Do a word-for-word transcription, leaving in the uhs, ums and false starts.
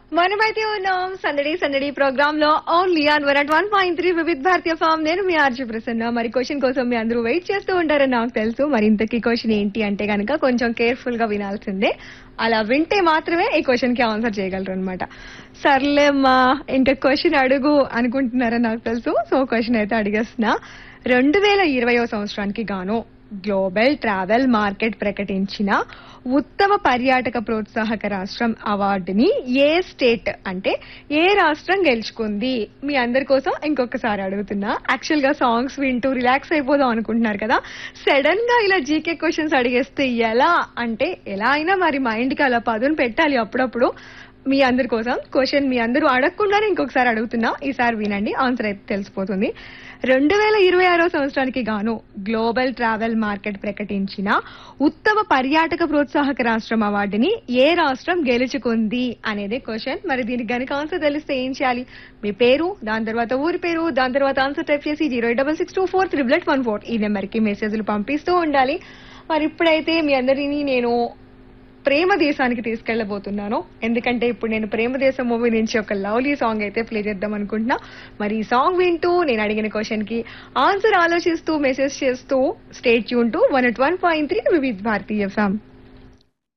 మనమైతే ఉన్నాం సందడి సందడి ప్రోగ్రామ్ లో only on one at one point three వివిధ భారతీయ ఫామ్. నేను మీ ఆర్జీ ప్రసన్న. మరి క్వశ్చన్ కోసం మీ అందరూ వెయిట్ చేస్తూ ఉంటారని నాకు తెలుసు. మరి ఇంతకీ క్వశ్చన్ ఏంటి అంటే కనుక కొంచెం కేర్ఫుల్ గా వినాల్సిందే. అలా వింటే మాత్రమే ఈ క్వశ్చన్ కి ఆన్సర్ చేయగలరు అనమాట. సర్లేమ్మా ఇంకా క్వశ్చన్ అడుగు అనుకుంటున్నారని నాకు తెలుసు. సో క్వశ్చన్ అయితే అడిగేస్తున్నా. రెండు వేల ఇరవయో సంవత్సరానికి గాను గ్లోబల్ ట్రావెల్ మార్కెట్ ప్రకటించిన ఉత్తమ పర్యాటక ప్రోత్సాహక రాష్ట్రం అవార్డుని ఏ స్టేట్ అంటే ఏ రాష్ట్రం గెలుచుకుంది? మీ అందరి కోసం ఇంకొకసారి అడుగుతున్నా. యాక్చువల్ గా సాంగ్స్ వింటూ రిలాక్స్ అయిపోదాం అనుకుంటున్నారు కదా, సడన్ గా ఇలా జీకే క్వశ్చన్స్ అడిగేస్తే ఎలా అంటే ఎలా అయినా మరి మైండ్ కి అలా పదును పెట్టాలి అప్పుడప్పుడు. మీ అందరి కోసం క్వశ్చన్ మీ అందరూ అడగకుండానే ఇంకొకసారి అడుగుతున్నా. ఈసారి వినండి, ఆన్సర్ అయితే తెలిసిపోతుంది. రెండు వేల ఇరవై ఆరో సంవత్సరానికి గాను గ్లోబల్ ట్రావెల్ మార్కెట్ ప్రకటించిన ఉత్తమ పర్యాటక ప్రోత్సాహక రాష్ట్రం అవార్డుని ఏ రాష్ట్రం గెలుచుకుంది అనేది క్వశ్చన్. మరి దీనికి గనుక ఆన్సర్ తెలిస్తే ఏం చేయాలి? మీ పేరు, దాని తర్వాత ఊరి పేరు, దాని తర్వాత ఆన్సర్ టైప్ చేసి zero eight double six two four triple eight one four ఈ నెంబర్ కి మెసేజ్లు పంపిస్తూ ఉండాలి. మరి ఇప్పుడైతే మీ అందరినీ నేను ప్రేమ దేశానికి తీసుకెళ్లబోతున్నాను. ఎందుకంటే ఇప్పుడు నేను ప్రేమ దేశం మూవీ నుంచి ఒక లవ్లీ సాంగ్ అయితే ప్లే చేద్దాం అనుకుంటున్నా. మరి ఈ సాంగ్ వింటూ నేను అడిగిన క్వశ్చన్ కి ఆన్సర్ ఆలోచిస్తూ మెసేజ్ చేస్తూ stay tune to one at one point three వివిధ భారతీయ ఎఫ్ఎం.